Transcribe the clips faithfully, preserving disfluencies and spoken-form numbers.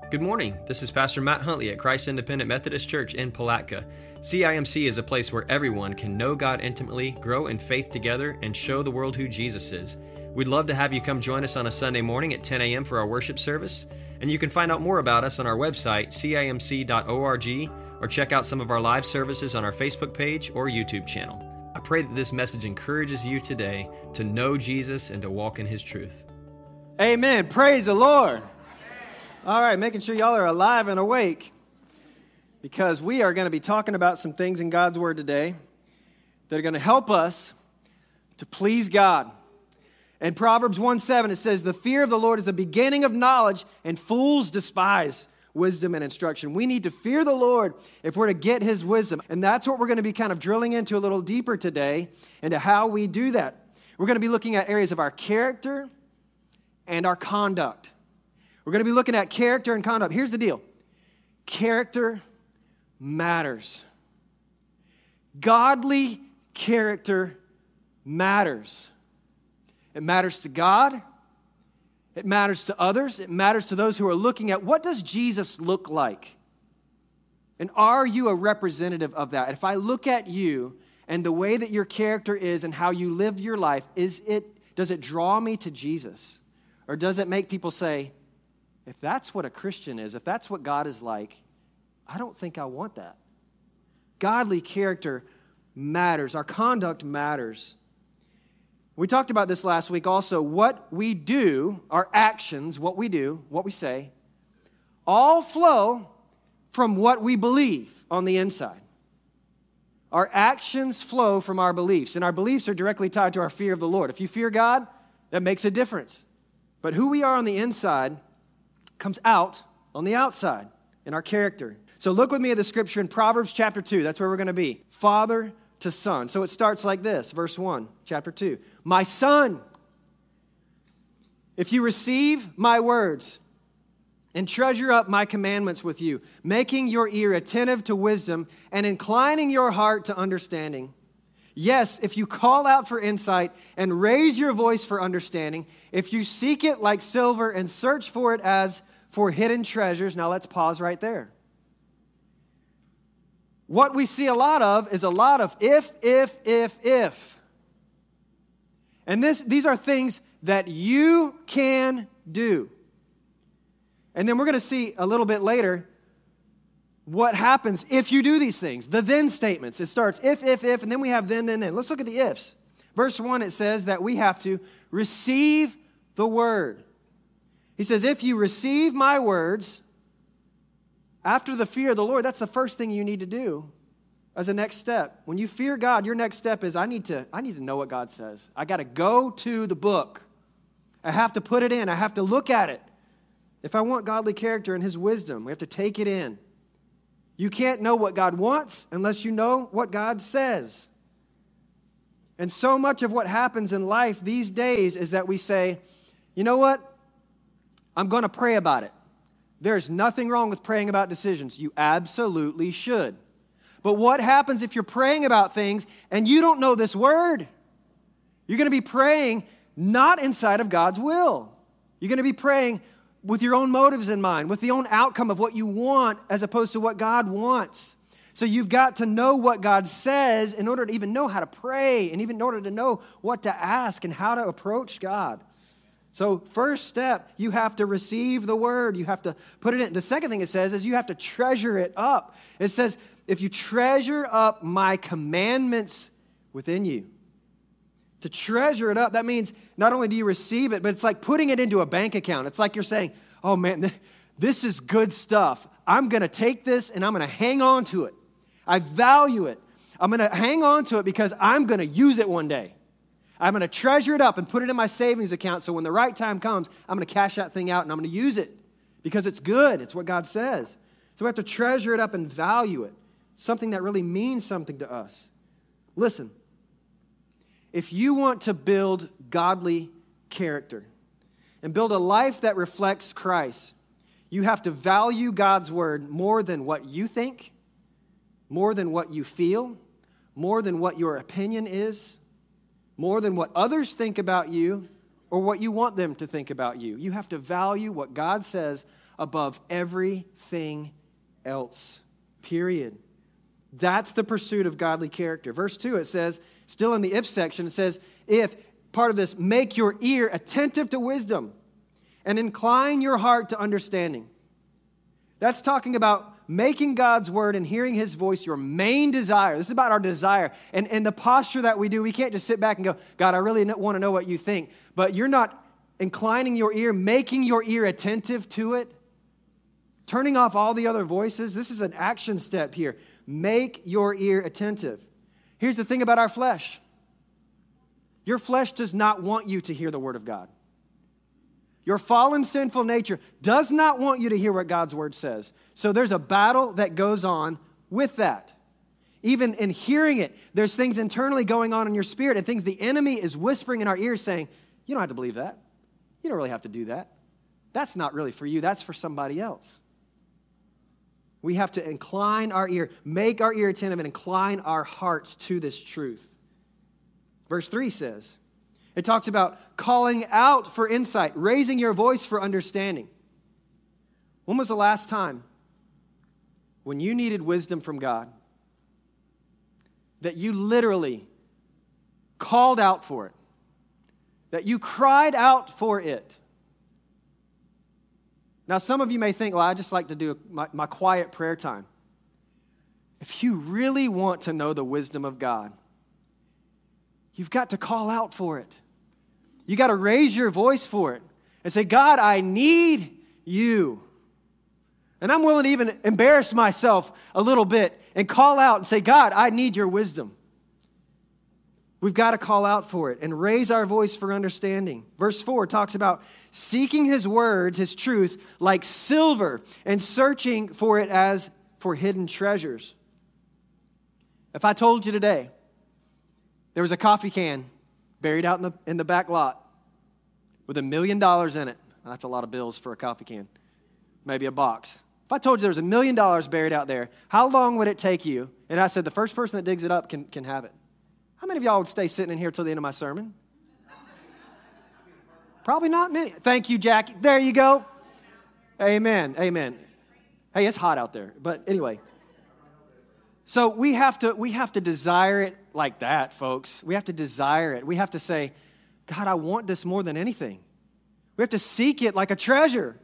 Good morning. This is Pastor Matt Huntley at Christ Independent Methodist Church in Palatka. C I M C is a place where everyone can know God intimately, grow in faith together, and show the world who Jesus is. We'd love to have you come join us on a Sunday morning at ten a.m. for our worship service, and you can find out more about us on our website, C I M C dot org, or check out some of our live services on our Facebook page or YouTube channel. I pray that this message encourages you today to know Jesus and to walk in His truth. Amen. Praise the Lord. All right, making sure y'all are alive and awake, because we are going to be talking about some things in God's Word today that are going to help us to please God. In Proverbs one seven, it says, "The fear of the Lord is the beginning of knowledge, and fools despise wisdom and instruction." We need to fear the Lord if we're to get His wisdom. And that's what we're going to be kind of drilling into a little deeper today, into how we do that. We're going to be looking at areas of our character and our conduct. We're going to be looking at character and conduct. Here's the deal. Character matters. Godly character matters. It matters to God. It matters to others. It matters to those who are looking at, what does Jesus look like? And are you a representative of that? If I look at you and the way that your character is and how you live your life, is it, does it draw me to Jesus? Or does it make people say, if that's what a Christian is, if that's what God is like, I don't think I want that. Godly character matters. Our conduct matters. We talked about this last week also. What we do, our actions, what we do, what we say, all flow from what we believe on the inside. Our actions flow from our beliefs, and our beliefs are directly tied to our fear of the Lord. If you fear God, that makes a difference. But who we are on the inside comes out on the outside in our character. So look with me at the scripture in Proverbs chapter two. That's where we're going to be. Father to son. So it starts like this, verse one, chapter two. "My son, if you receive my words and treasure up my commandments with you, making your ear attentive to wisdom and inclining your heart to understanding. Yes, if you call out for insight and raise your voice for understanding, if you seek it like silver and search for it as for hidden treasures." Now let's pause right there. What we see a lot of is a lot of if, if, if, if. And this, these are things that you can do. And then we're going to see a little bit later what happens if you do these things. The then statements. It starts if, if, if, and then we have then, then, then. Let's look at the ifs. Verse one, it says that we have to receive the word. He says, if you receive my words, after the fear of the Lord, that's the first thing you need to do as a next step. When you fear God, your next step is, I need to, I need to know what God says. I got to go to the book. I have to put it in. I have to look at it. If I want godly character and His wisdom, we have to take it in. You can't know what God wants unless you know what God says. And so much of what happens in life these days is that we say, you know what? I'm going to pray about it. There's nothing wrong with praying about decisions. You absolutely should. But what happens if you're praying about things and you don't know this word? You're going to be praying not inside of God's will. You're going to be praying with your own motives in mind, with the own outcome of what you want as opposed to what God wants. So you've got to know what God says in order to even know how to pray and even in order to know what to ask and how to approach God. So first step, you have to receive the word. You have to put it in. The second thing it says is you have to treasure it up. It says, if you treasure up my commandments within you. To treasure it up, that means not only do you receive it, but it's like putting it into a bank account. It's like you're saying, oh man, th- this is good stuff. I'm going to take this and I'm going to hang on to it. I value it. I'm going to hang on to it because I'm going to use it one day. I'm going to treasure it up and put it in my savings account so when the right time comes, I'm going to cash that thing out and I'm going to use it because it's good. It's what God says. So we have to treasure it up and value it. Something that really means something to us. Listen. If you want to build godly character and build a life that reflects Christ, you have to value God's word more than what you think, more than what you feel, more than what your opinion is, more than what others think about you or what you want them to think about you. You have to value what God says above everything else. Period. That's the pursuit of godly character. Verse two, it says, still in the if section, it says, if, part of this, make your ear attentive to wisdom and incline your heart to understanding. That's talking about making God's word and hearing his voice your main desire. This is about our desire. And, and the posture that we do, we can't just sit back and go, God, I really want to know what you think. But you're not inclining your ear, making your ear attentive to it, turning off all the other voices. This is an action step here. Make your ear attentive. Here's the thing about our flesh. Your flesh does not want you to hear the word of God. Your fallen, sinful nature does not want you to hear what God's word says. So there's a battle that goes on with that. Even in hearing it, there's things internally going on in your spirit and things the enemy is whispering in our ears saying, you don't have to believe that. You don't really have to do that. That's not really for you. That's for somebody else. We have to incline our ear, make our ear attentive, and incline our hearts to this truth. Verse three says, it talks about calling out for insight, raising your voice for understanding. When was the last time when you needed wisdom from God that you literally called out for it, that you cried out for it? Now, some of you may think, well, I just like to do my, my quiet prayer time. If you really want to know the wisdom of God, you've got to call out for it. You got to raise your voice for it and say, God, I need you. And I'm willing to even embarrass myself a little bit and call out and say, God, I need your wisdom. We've got to call out for it and raise our voice for understanding. Verse four talks about seeking his words, his truth, like silver and searching for it as for hidden treasures. If I told you today there was a coffee can buried out in the, in the back lot with a million dollars in it. That's a lot of bills for a coffee can. Maybe a box. If I told you there was a million dollars buried out there, how long would it take you? And I said, the first person that digs it up can, can have it. How many of y'all would stay sitting in here till the end of my sermon? Probably not many. Thank you, Jackie. There you go. Amen. Amen. Hey, it's hot out there. But anyway. So we have to we have to desire it like that, folks. We have to desire it. We have to say, God, I want this more than anything. We have to seek it like a treasure.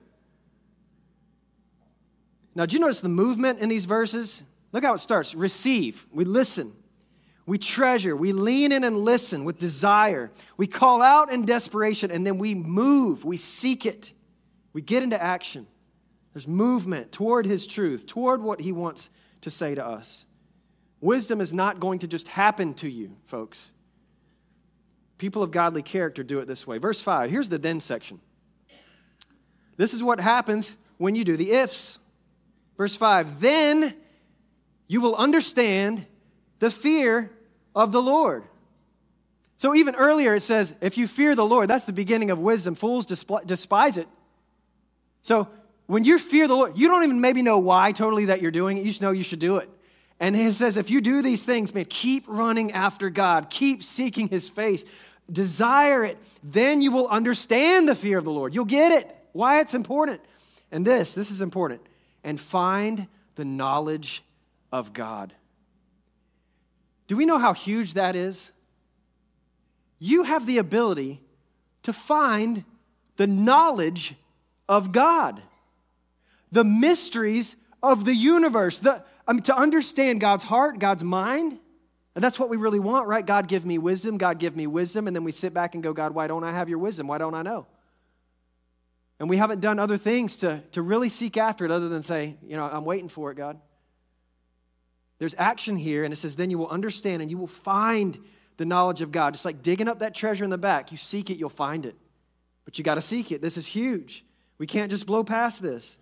Now, do you notice the movement in these verses? Look how it starts. Receive. We listen. We treasure. We lean in and listen with desire. We call out in desperation, and then we move. We seek it. We get into action. There's movement toward his truth, toward what he wants to say to us. Wisdom is not going to just happen to you, folks. People of godly character do it this way. Verse five, here's the then section. This is what happens when you do the ifs. Verse five, then you will understand the fear of the Lord. So even earlier it says, if you fear the Lord, that's the beginning of wisdom. Fools despise it. So when you fear the Lord, you don't even maybe know why totally that you're doing it. You just know you should do it. And it says, if you do these things, man, keep running after God. Keep seeking his face. Desire it. Then you will understand the fear of the Lord. You'll get it. Why it's important. And this, this is important. And find the knowledge of God. Do we know how huge that is? You have the ability to find the knowledge of God. The mysteries of the universe. The I mean, to understand God's heart, God's mind, and that's what we really want, right? God, give me wisdom. God, give me wisdom. And then we sit back and go, God, why don't I have your wisdom? Why don't I know? And we haven't done other things to, to really seek after it other than say, you know, I'm waiting for it, God. There's action here, and it says, then you will understand and you will find the knowledge of God. Just like digging up that treasure in the back. You seek it, you'll find it. But you got to seek it. This is huge. We can't just blow past this.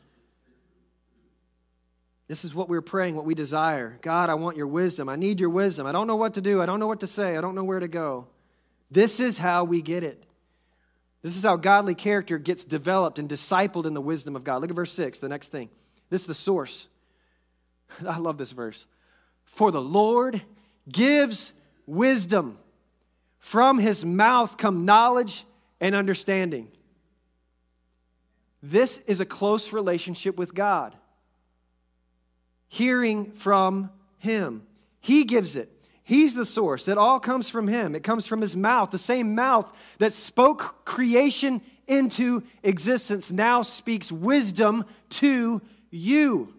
This is what we're praying, what we desire. God, I want your wisdom. I need your wisdom. I don't know what to do. I don't know what to say. I don't know where to go. This is how we get it. This is how godly character gets developed and discipled in the wisdom of God. Look at verse six, the next thing. This is the source. I love this verse. For the Lord gives wisdom. From his mouth come knowledge and understanding. This is a close relationship with God. Hearing from Him. He gives it. He's the source. It all comes from Him. It comes from His mouth. The same mouth that spoke creation into existence now speaks wisdom to you.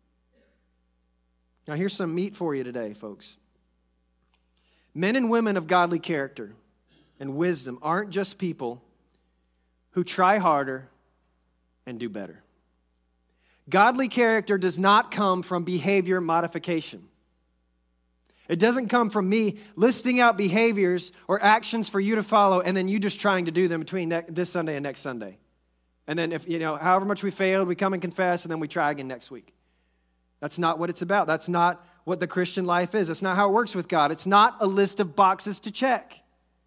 Now here's some meat for you today, folks. Men and women of godly character and wisdom aren't just people who try harder and do better. Godly character does not come from behavior modification. It doesn't come from me listing out behaviors or actions for you to follow and then you just trying to do them between ne- this Sunday and next Sunday. And then if, you know, however much we failed, we come and confess and then we try again next week. That's not what it's about. That's not what the Christian life is. That's not how it works with God. It's not a list of boxes to check.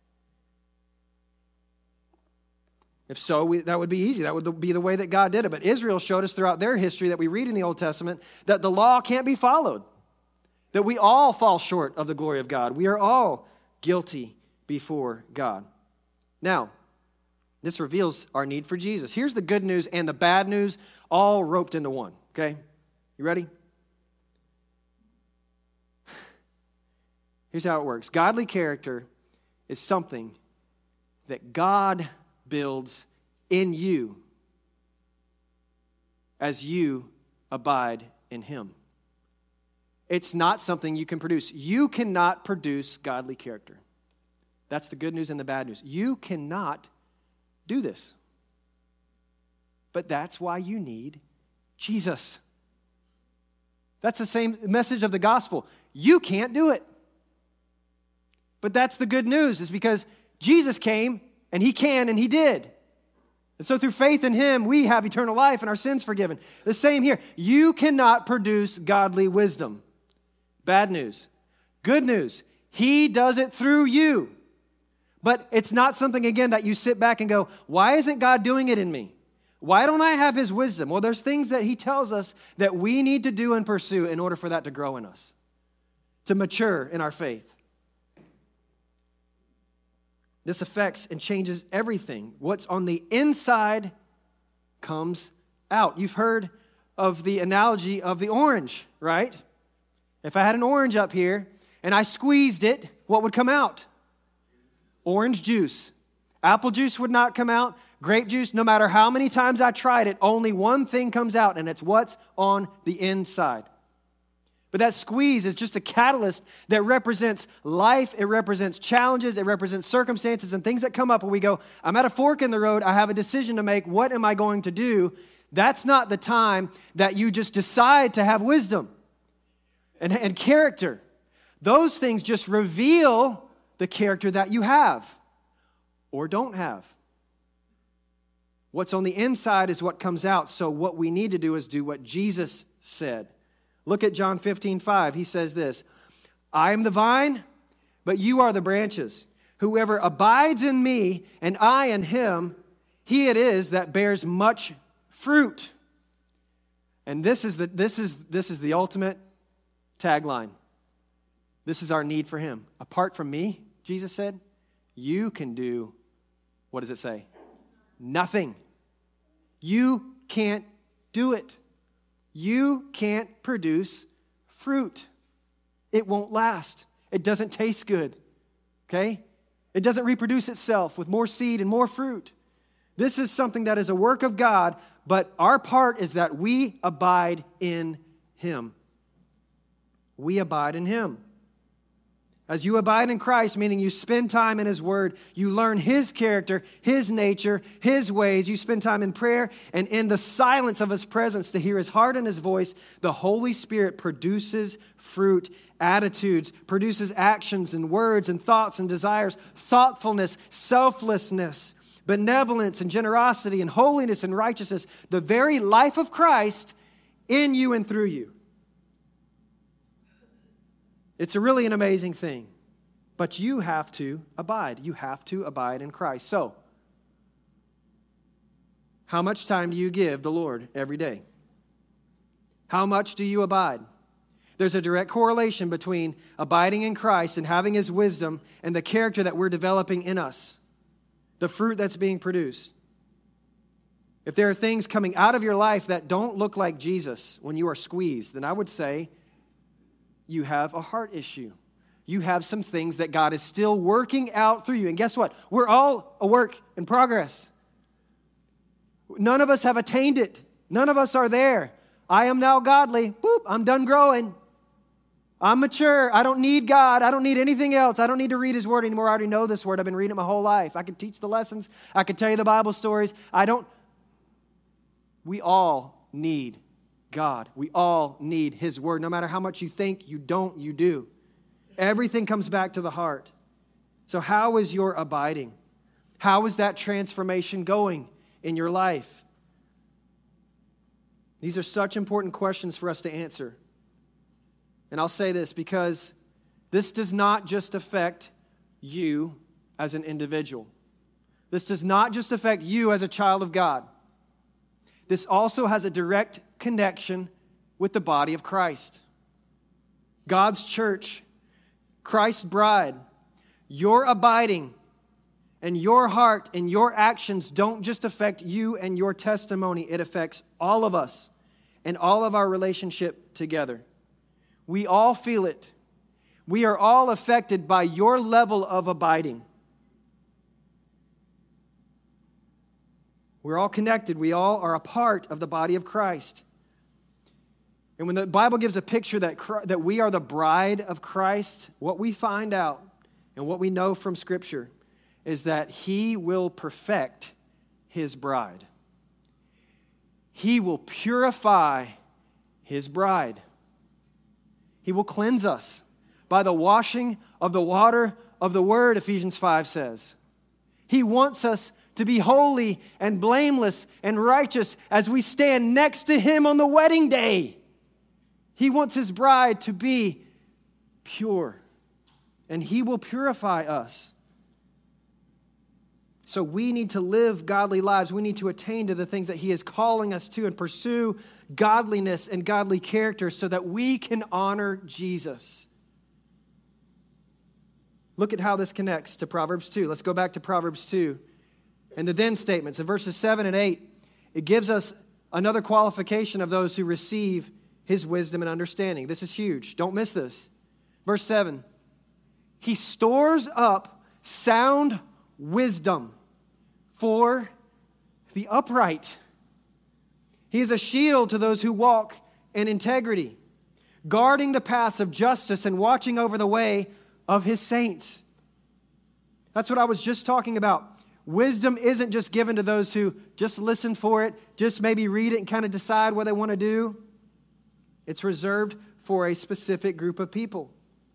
If so, we, that would be easy. That would be the way that God did it. But Israel showed us throughout their history that we read in the Old Testament that the law can't be followed. That we all fall short of the glory of God. We are all guilty before God. Now, this reveals our need for Jesus. Here's the good news and the bad news all roped into one, okay? You ready? Here's how it works. Godly character is something that God builds in you as you abide in Him. It's not something you can produce. You cannot produce godly character. That's the good news and the bad news. You cannot do this. But that's why you need Jesus. That's the same message of the gospel. You can't do it. But that's the good news, is because Jesus came and He can and He did. And so through faith in Him, we have eternal life and our sins forgiven. The same here. You cannot produce godly wisdom. Bad news. Good news. He does it through you. But it's not something, again, that you sit back and go, why isn't God doing it in me? Why don't I have His wisdom? Well, there's things that He tells us that we need to do and pursue in order for that to grow in us, to mature in our faith. This affects and changes everything. What's on the inside comes out. You've heard of the analogy of the orange, right? If I had an orange up here and I squeezed it, what would come out? Orange juice. Apple juice would not come out. Grape juice, no matter how many times I tried it, only one thing comes out, and it's what's on the inside. But that squeeze is just a catalyst that represents life. It represents challenges. It represents circumstances and things that come up where we go, I'm at a fork in the road. I have a decision to make. What am I going to do? That's not the time that you just decide to have wisdom and, and character. Those things just reveal the character that you have or don't have. What's on the inside is what comes out. So what we need to do is do what Jesus said. Look at John fifteen five. He says this, I am the vine, but you are the branches. Whoever abides in me and I in him, he it is that bears much fruit. And this is the, this is, this is the ultimate tagline. This is our need for Him. Apart from me, Jesus said, you can do, what does it say? Nothing. You can't do it. You can't produce fruit. It won't last. It doesn't taste good. Okay? It doesn't reproduce itself with more seed and more fruit. This is something that is a work of God, but our part is that we abide in Him. We abide in Him. As you abide in Christ, meaning you spend time in His Word, you learn His character, His nature, His ways. You spend time in prayer and in the silence of His presence to hear His heart and His voice. The Holy Spirit produces fruit, attitudes, produces actions and words and thoughts and desires, thoughtfulness, selflessness, benevolence and generosity and holiness and righteousness. The very life of Christ in you and through you. It's a really an amazing thing. But you have to abide. You have to abide in Christ. So, how much time do you give the Lord every day? How much do you abide? There's a direct correlation between abiding in Christ and having His wisdom and the character that we're developing in us. The fruit that's being produced. if there are things coming out of your life that don't look like Jesus when you are squeezed, then I would say you have a heart issue. You have some things that God is still working out through you. And guess what? We're all a work in progress. None of us have attained it. None of us are there. I am now godly. Boop, I'm done growing. I'm mature. I don't need God. I don't need anything else. I don't need to read His Word anymore. I already know this Word. I've been reading it my whole life. I can teach the lessons. I can tell you the Bible stories. I don't. We all need God. We all need His Word. No matter how much you think, you don't, you do. Everything comes back to the heart. So how is your abiding? How is that transformation going in your life? These are such important questions for us to answer. And I'll say this because this does not just affect you as an individual. This does not just affect you as a child of God. This also has a direct connection with the body of Christ. God's church, Christ's bride. Your abiding and your heart and your actions don't just affect you and your testimony. It affects all of us and all of our relationship together. We all feel it. We are all affected by your level of abiding. We're all connected. We all are a part of the body of Christ. And when the Bible gives a picture that, Christ, that we are the bride of Christ, what we find out and what we know from Scripture is that He will perfect His bride. He will purify His bride. He will cleanse us by the washing of the water of the Word, Ephesians five says. He wants us to be holy and blameless and righteous as we stand next to Him on the wedding day. He wants His bride to be pure, and He will purify us. So we need to live godly lives. We need to attain to the things that He is calling us to and pursue godliness and godly character so that we can honor Jesus. Look at how this connects to Proverbs two. Let's go back to Proverbs two. And the then statements in verses seven and eight, it gives us another qualification of those who receive His wisdom and understanding. This is huge. Don't miss this. Verse seven, He stores up sound wisdom for the upright. He is a shield to those who walk in integrity, guarding the paths of justice and watching over the way of His saints. That's what I was just talking about. Wisdom isn't just given to those who just listen for it, just maybe read it and kind of decide what they want to do. It's reserved for a specific group of people.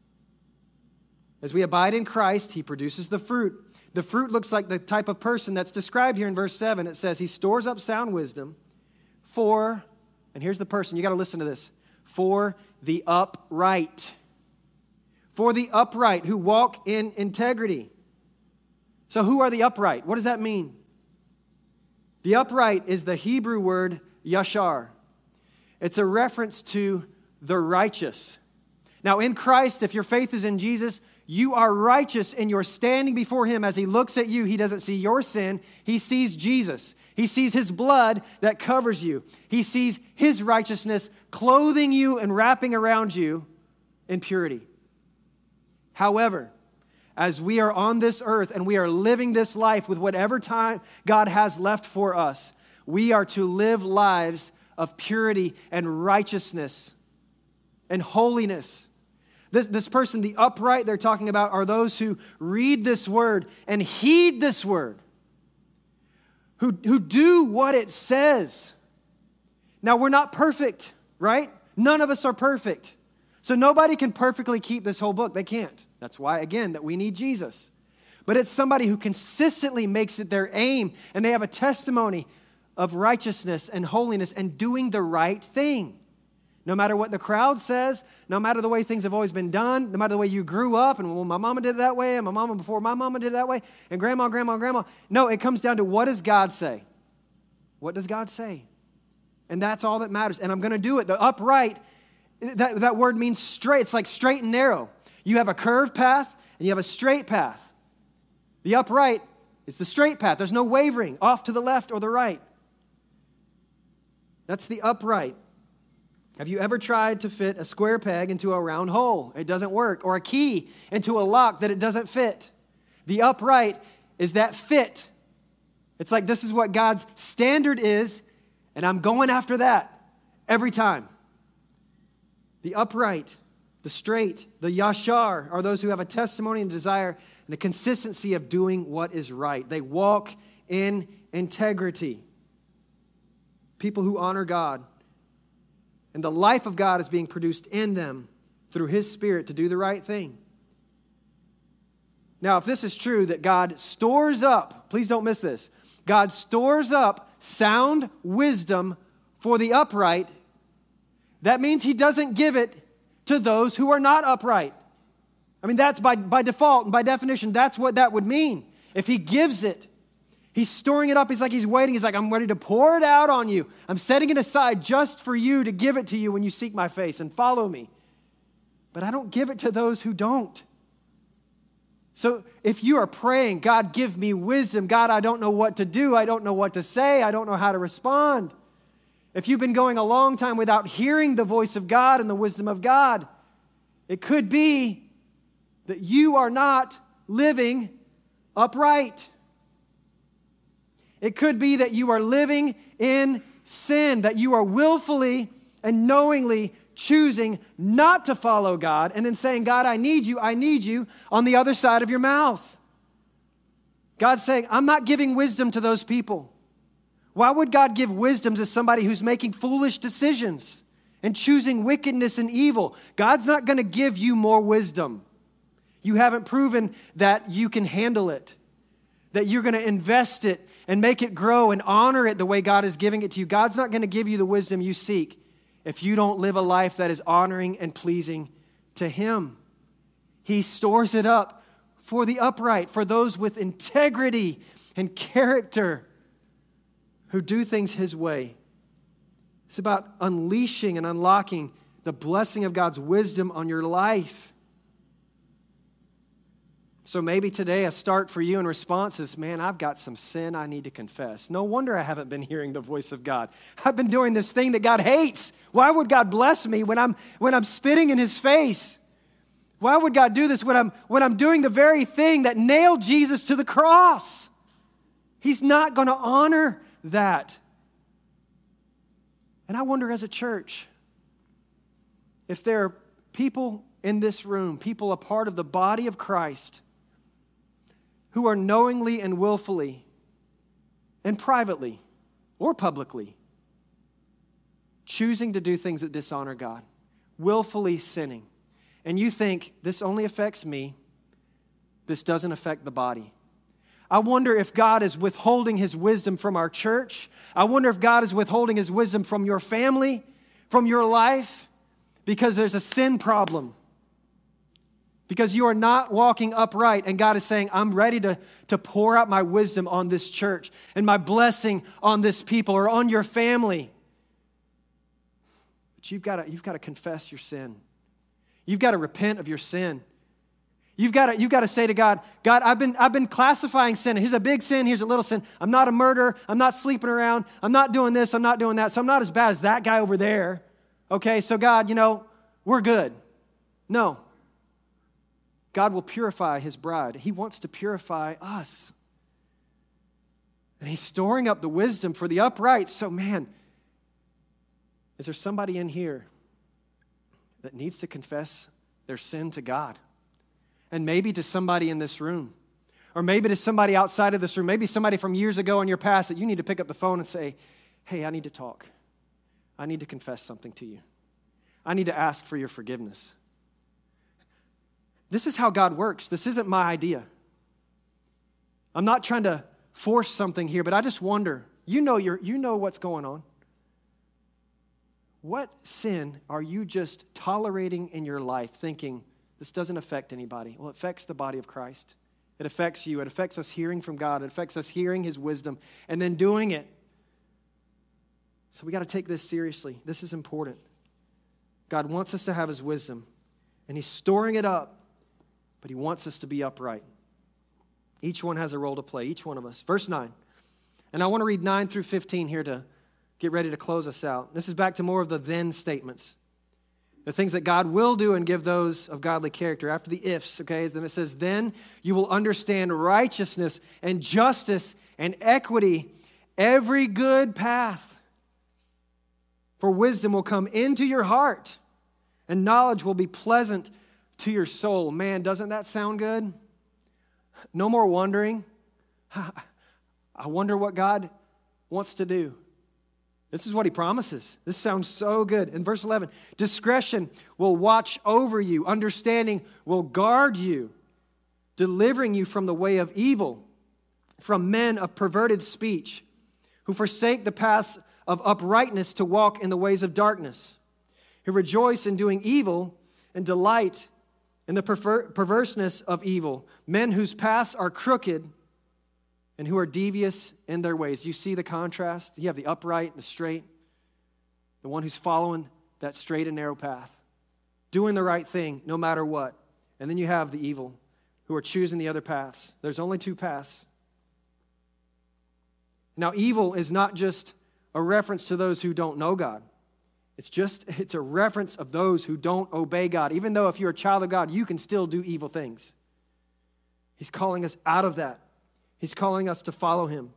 As we abide in Christ, He produces the fruit. The fruit looks like the type of person that's described here in verse seven. It says He stores up sound wisdom for, and here's the person, you got to listen to this, for the upright. For the upright who walk in integrity. So who are the upright? What does that mean? The upright is the Hebrew word yashar. It's a reference to the righteous. Now in Christ, if your faith is in Jesus, you are righteous and you're standing before Him. As He looks at you, He doesn't see your sin. He sees Jesus. He sees His blood that covers you. He sees His righteousness clothing you and wrapping around you in purity. However, as we are on this earth and we are living this life with whatever time God has left for us, we are to live lives of purity and righteousness and holiness. This, this person, the upright they're talking about, are those who read this word and heed this word, who, who do what it says. Now, we're not perfect, right? None of us are perfect. So nobody can perfectly keep this whole book. They can't. That's why, again, that we need Jesus. But it's somebody who consistently makes it their aim, and they have a testimony of righteousness and holiness and doing the right thing. No matter what the crowd says, no matter the way things have always been done, no matter the way you grew up, and well, my mama did it that way, and my mama before my mama did it that way, and grandma, grandma, grandma. No, it comes down to what does God say? What does God say? And that's all that matters. And I'm going to do it. The upright, that, that word means straight. It's like straight and narrow. You have a curved path, and you have a straight path. The upright is the straight path. There's no wavering off to the left or the right. That's the upright. Have you ever tried to fit a square peg into a round hole? It doesn't work. Or a key into a lock that it doesn't fit. The upright is that fit. It's like this is what God's standard is, and I'm going after that every time. The upright, the straight, the yashar are those who have a testimony and desire and a consistency of doing what is right. They walk in integrity. People who honor God. And the life of God is being produced in them through His Spirit to do the right thing. Now, if this is true, that God stores up, please don't miss this, God stores up sound wisdom for the upright, that means He doesn't give it to those who are not upright. I mean, that's by, by default and by definition, that's what that would mean. If He gives it, He's storing it up. He's like, He's waiting. He's like, I'm ready to pour it out on you. I'm setting it aside just for you to give it to you when you seek my face and follow me. But I don't give it to those who don't. So if you are praying, God, give me wisdom. God, I don't know what to do. I don't know what to say. I don't know how to respond. If you've been going a long time without hearing the voice of God and the wisdom of God, it could be that you are not living upright. It could be that you are living in sin, that you are willfully and knowingly choosing not to follow God and then saying, God, I need you, I need you on the other side of your mouth. God's saying, I'm not giving wisdom to those people. Why would God give wisdom to somebody who's making foolish decisions and choosing wickedness and evil? God's not going to give you more wisdom. You haven't proven that you can handle it, that you're going to invest it and make it grow and honor it the way God is giving it to you. God's not going to give you the wisdom you seek if you don't live a life that is honoring and pleasing to Him. He stores it up for the upright, for those with integrity and character who do things His way. It's about unleashing and unlocking the blessing of God's wisdom on your life. So maybe today a start for you in response is, man, I've got some sin I need to confess. No wonder I haven't been hearing the voice of God. I've been doing this thing that God hates. Why would God bless me when I'm when I'm spitting in His face? Why would God do this when I'm when I'm doing the very thing that nailed Jesus to the cross? He's not going to honor that. And I wonder as a church, if there are people in this room, people a part of the body of Christ, who are knowingly and willfully and privately or publicly choosing to do things that dishonor God, willfully sinning. And you think, this only affects me, this doesn't affect the body. I wonder if God is withholding His wisdom from our church. I wonder if God is withholding His wisdom from your family, from your life, because there's a sin problem. Because you are not walking upright, and God is saying, I'm ready to, to pour out my wisdom on this church and my blessing on this people or on your family. But you've got to, you've got to confess your sin. You've got to repent of your sin. You've got to, you've got to say to God, God, I've been, I've been classifying sin. Here's a big sin, here's a little sin. I'm not a murderer. I'm not sleeping around. I'm not doing this. I'm not doing that. So I'm not as bad as that guy over there. Okay, so God, you know, we're good. No. God will purify His bride. He wants to purify us. And He's storing up the wisdom for the upright. So, man, is there somebody in here that needs to confess their sin to God? And maybe to somebody in this room. Or maybe to somebody outside of this room. Maybe somebody from years ago in your past that you need to pick up the phone and say, hey, I need to talk. I need to confess something to you. I need to ask for your forgiveness. This is how God works. This isn't my idea. I'm not trying to force something here, but I just wonder, you know you're, you know what's going on. What sin are you just tolerating in your life thinking this doesn't affect anybody? Well, it affects the body of Christ. It affects you. It affects us hearing from God. It affects us hearing His wisdom and then doing it. So we got to take this seriously. This is important. God wants us to have His wisdom, and He's storing it up. But He wants us to be upright. Each one has a role to play, each one of us. Verse nine. And I want to read nine through fifteen here to, get ready to close us out. This is back to more of the then statements. The things that God will do and give those of godly character. After the ifs, okay, then it says, then you will understand righteousness and justice and equity, every good path. For wisdom will come into your heart, and knowledge will be pleasant to your soul. Man, doesn't that sound good? No more wondering. I wonder what God wants to do. This is what he promises. This sounds so good. In verse eleven, discretion will watch over you. Understanding will guard you, delivering you from the way of evil, from men of perverted speech, who forsake the paths of uprightness to walk in the ways of darkness, who rejoice in doing evil and delight in the perver- perverseness of evil, men whose paths are crooked and who are devious in their ways. You see the contrast? You have the upright, the straight, the one who's following that straight and narrow path, doing the right thing no matter what. And then you have the evil who are choosing the other paths. There's only two paths. Now, evil is not just a reference to those who don't know God. It's just, it's a reference of those who don't obey God. Even though if you're a child of God, you can still do evil things. He's calling us out of that. He's calling us to follow him.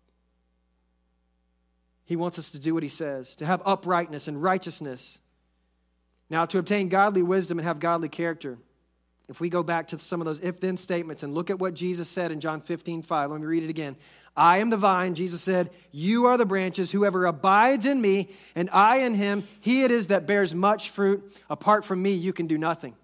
He wants us to do what he says, to have uprightness and righteousness. Now, to obtain godly wisdom and have godly character, if we go back to some of those if-then statements and look at what Jesus said in John fifteen five, let me read it again. I am the vine, Jesus said, you are the branches. Whoever abides in me and I in him, he it is that bears much fruit. Apart from me, you can do nothing.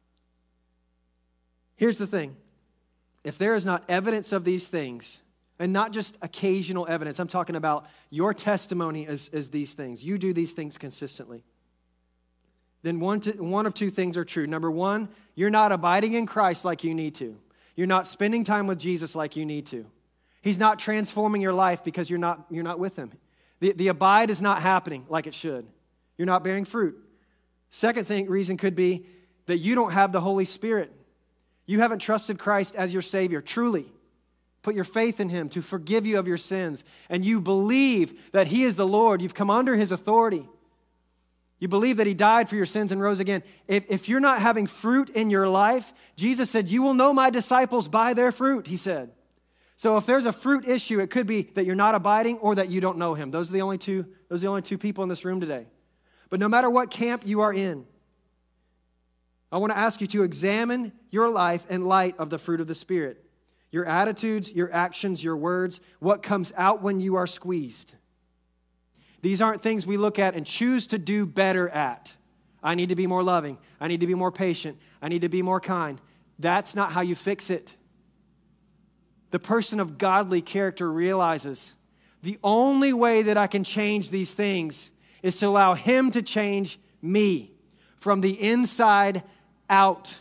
Here's the thing. If there is not evidence of these things, and not just occasional evidence, I'm talking about your testimony as, as these things. You do these things consistently. Then one, to, one of two things are true. Number one, you're not abiding in Christ like you need to. You're not spending time with Jesus like you need to. He's not transforming your life because you're not, you're not with him. The, the abide is not happening like it should. You're not bearing fruit. Second thing, reason could be that you don't have the Holy Spirit. You haven't trusted Christ as your Savior, truly. Put your faith in him to forgive you of your sins. And you believe that he is the Lord. You've come under his authority. You believe that he died for your sins and rose again. If, if you're not having fruit in your life, Jesus said, you will know my disciples by their fruit, he said. So if there's a fruit issue, it could be that you're not abiding or that you don't know him. Those are the only two, those are the only two people in this room today. But no matter what camp you are in, I want to ask you to examine your life in light of the fruit of the Spirit. Your attitudes, your actions, your words, what comes out when you are squeezed. These aren't things we look at and choose to do better at. I need to be more loving. I need to be more patient. I need to be more kind. That's not how you fix it. The person of godly character realizes the only way that I can change these things is to allow him to change me from the inside out.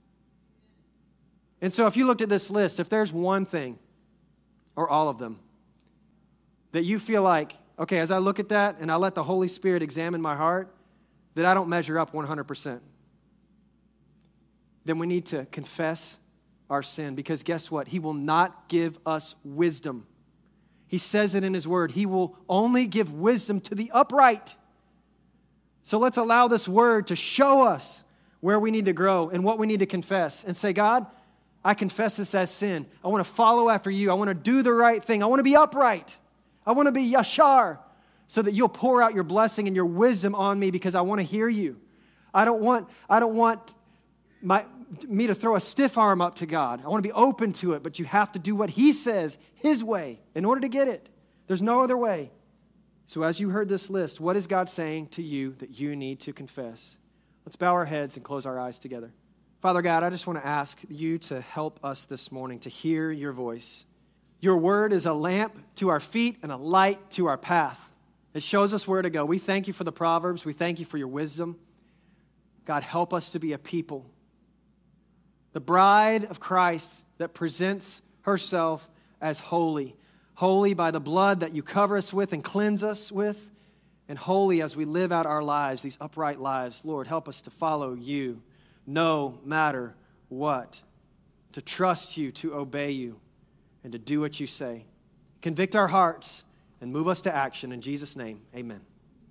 And so if you looked at this list, if there's one thing, or all of them, that you feel like, okay, as I look at that and I let the Holy Spirit examine my heart, that I don't measure up one hundred percent, then we need to confess our sin, because guess what? He will not give us wisdom. He says it in his word. He will only give wisdom to the upright. So let's allow this word to show us where we need to grow and what we need to confess, and say, God, I confess this as sin. I want to follow after you. I want to do the right thing. I want to be upright. I want to be yashar, so that you'll pour out your blessing and your wisdom on me, because I want to hear you. I don't want, I don't want my, me to throw a stiff arm up to God. I want to be open to it, but you have to do what he says, his way, in order to get it. There's no other way. So as you heard this list, what is God saying to you that you need to confess? Let's bow our heads and close our eyes together. Father God, I just want to ask you to help us this morning to hear your voice. Your word is a lamp to our feet and a light to our path. It shows us where to go. We thank you for the Proverbs. We thank you for your wisdom. God, help us to be a people, the bride of Christ that presents herself as holy, holy by the blood that you cover us with and cleanse us with, and holy as we live out our lives, these upright lives. Lord, help us to follow you no matter what, to trust you, to obey you, and to do what you say. Convict our hearts and move us to action. In Jesus' name, amen.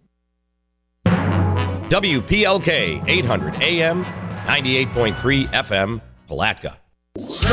W P L K eight hundred A M, ninety-eight point three F M, Palatka.